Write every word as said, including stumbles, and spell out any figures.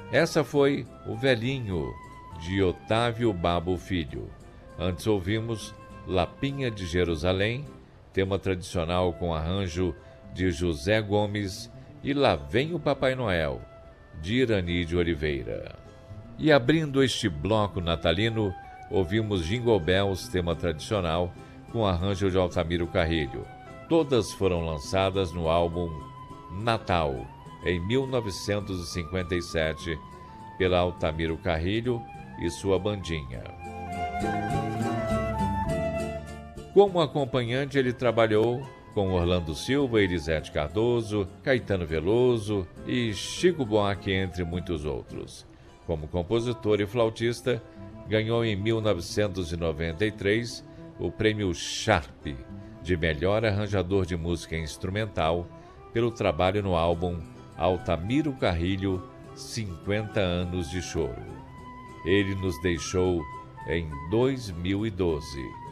Essa foi O Velhinho, de Otávio Babo Filho. Antes ouvimos Lapinha de Jerusalém, tema tradicional com arranjo de José Gomes, e Lá Vem o Papai Noel, de Irani de Oliveira. E abrindo este bloco natalino, ouvimos Jingle Bells, tema tradicional, com arranjo de Altamiro Carrilho. Todas foram lançadas no álbum Natal, em mil novecentos e cinquenta e sete, pela Altamiro Carrilho e sua bandinha. Como acompanhante, ele trabalhou com Orlando Silva, Elisete Cardoso, Caetano Veloso e Chico Buarque, entre muitos outros. Como compositor e flautista, ganhou em mil novecentos e noventa e três o Prêmio Sharp de melhor arranjador de música instrumental pelo trabalho no álbum Altamiro Carrilho, cinquenta anos de choro. Ele nos deixou em dois mil e doze.